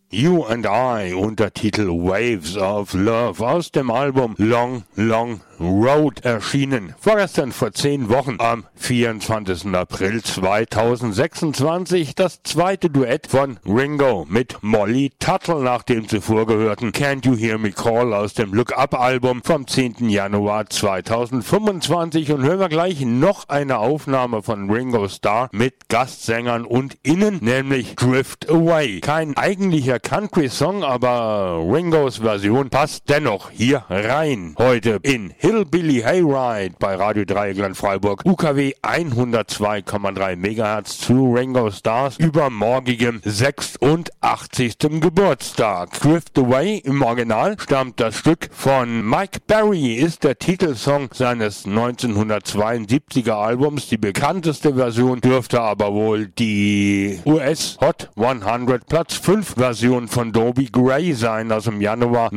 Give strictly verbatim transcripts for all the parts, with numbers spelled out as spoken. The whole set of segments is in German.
You and I, Untertitel Waves of Love, aus dem Album Long, Long Road, erschienen vorgestern vor zehn Wochen am vierundzwanzigsten April zweitausendsechsundzwanzig, das zweite Duett von Ringo mit Molly Tuttle nach dem zuvor gehörten Can't You Hear Me Call aus dem Look Up Album vom zehnten Januar zweitausendfünfundzwanzig. Und hören wir gleich noch eine Aufnahme von Ringo Starr mit Gastsängern und Innen, nämlich Drift Away. Kein eigentlicher Country-Song, aber Ringos Version passt dennoch hier rein. Heute in Hillbilly Hayride bei Radio Dreieckland Freiburg, U K W hundertzwei Komma drei Megahertz zu Ringo Starrs übermorgigem sechsundachtzigsten Geburtstag. Drift Away im Original stammt das Stück von Mike Berry, ist der Titelsong seines neunzehnhundertzweiundsiebziger Albums. Die bekannteste Version dürfte aber wohl die U S Hot hundert Platz fünf Version von Dobie Gray sein aus dem Januar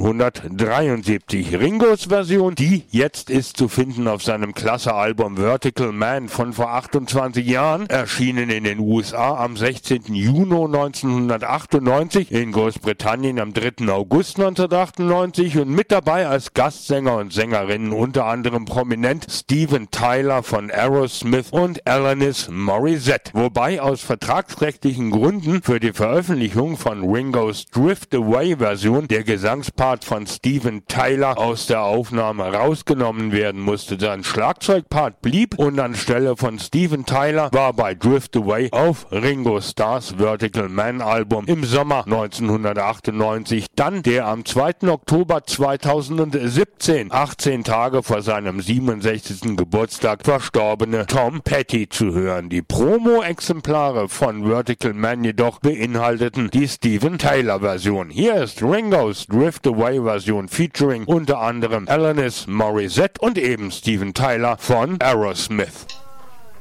neunzehnhundertdreiundsiebzig. Ringos Version, die jetzt ist zu finden auf seinem Klasse-Album Vertical Man von vor achtundzwanzig Jahren, erschienen in den U S A am sechzehnten Juni neunzehnhundertachtundneunzig, in Großbritannien am dritten August neunzehnhundertachtundneunzig und mit dabei als Gastsänger und Sängerinnen unter anderem prominent Steven Tyler von Aerosmith und Alanis Morissette, wobei aus vertragsrechtlichen Gründen für die Veröffentlichung von Ringos Drift Away Version der Gesangspart von Steven Tyler aus der Aufnahme rausgenommen werden musste. Sein Schlagzeugpart blieb und anstelle von Steven Tyler war bei Drift Away auf Ringo Starrs Vertical Man Album im Sommer neunzehnhundertachtundneunzig dann der am zweiten Oktober zweitausendsiebzehn, achtzehn Tage vor seinem siebenundsechzigsten Geburtstag, verstorbene Tom Petty zu hören. Die Promo-Exemplare von Vertical Man jedoch beinhalteten die Steven Tyler Version. Hier ist Ringos Drift Away Version featuring unter anderem Alanis Morissette und eben Steven Tyler von Aerosmith.